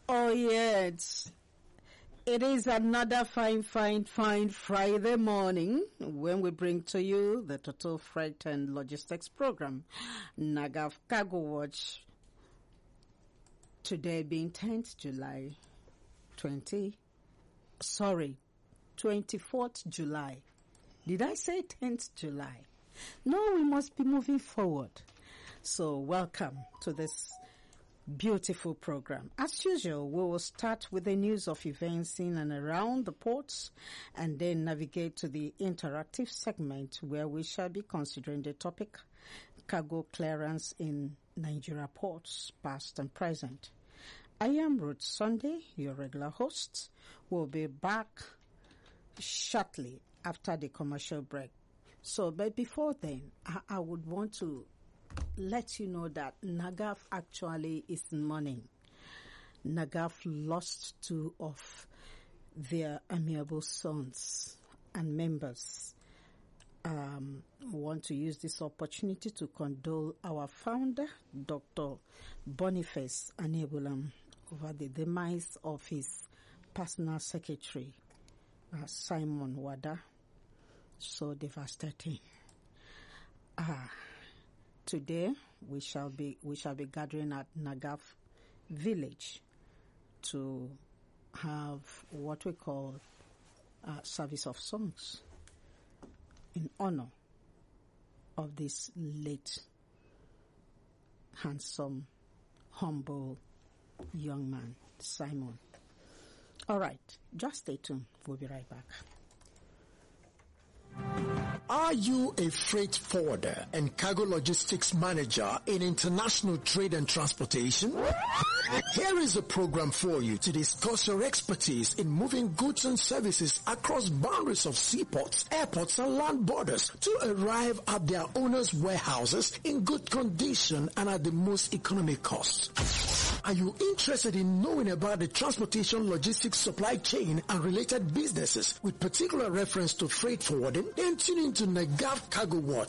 Oh, yes. It is another fine Friday morning when we bring to you the Total Freight and Logistics Program, NAGAF Cargo Watch. Today being 10th July 24th July. Did I say 10th July? No, we must be moving forward. So welcome to this beautiful program. As usual, we will start with the news of events in and around the ports and then navigate to the interactive segment where we shall be considering the topic cargo clearance in Nigeria ports, past and present. I am Ruth Sunday, your regular host. We'll be back shortly after the commercial break. So, but before then, I would want to let you know that NAGAF actually is mourning. NAGAF lost two of their amiable sons and members. Want to use this opportunity to condole our founder, Dr. Boniface Aniebulam, over the demise of his personal secretary, Simon Wada. So devastating. Today we shall be gathering at NAGAF village to have what we call service of songs in honor of this late, handsome, humble young man, Simon. All right, just stay tuned. We'll be right back. Are you a freight forwarder and cargo logistics manager in international trade and transportation? Here is a program for you to discuss your expertise in moving goods and services across boundaries of seaports, airports, and land borders to arrive at their owners' warehouses in good condition and at the most economic cost. Are you interested in knowing about the transportation logistics supply chain and related businesses with particular reference to freight forwarding? Then tune into NAGAF Cargo Watch